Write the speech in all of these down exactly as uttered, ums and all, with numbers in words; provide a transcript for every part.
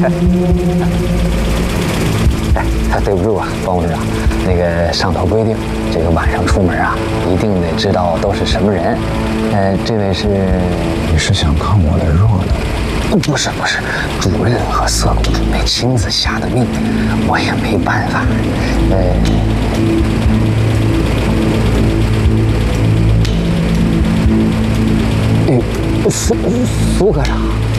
哎，对不住啊，方部长，那个上头规定，这个晚上出门啊，一定得知道都是什么人。呃，这位是， 你是想看我的热闹？ 不是不是，主任和色公主被亲自下的命令，我也没办法。呃，苏苏科长。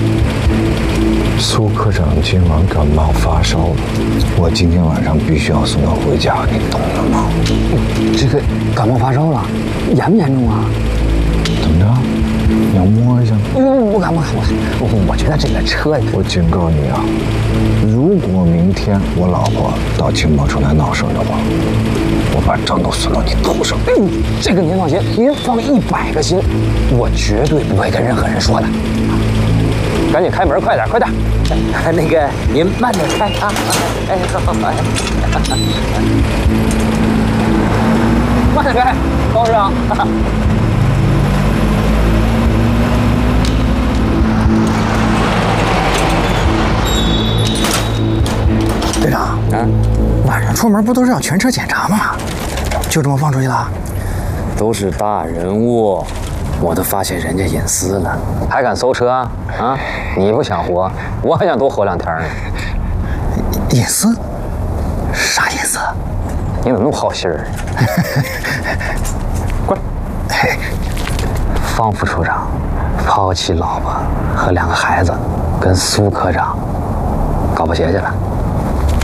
苏科长今晚感冒发烧了，我今天晚上必须要送他回家，你懂了吗？ 这个感冒发烧了，严不严重啊？ 怎么着？你要摸一下？ 不不不敢不敢不敢！我我觉得这个车， 我警告你啊，如果明天我老婆到情报处来闹事的话，我把账都算到你头上。 哎呦，这个您放心，您放一百个心，我绝对不会跟任何人说的。赶紧开门，快点，快点！那个您慢点开啊！哎，好，慢点开，方部长。队长，啊，晚上出门不都是要全车检查吗？就这么放出去了？都是大人物，我都发现人家隐私了，还敢搜车啊？啊，你不想活，我还想多活两天呢。隐私？啥隐私？你怎么那么好心儿？过来。方副处长抛弃老婆和两个孩子，跟苏科长搞破鞋去了。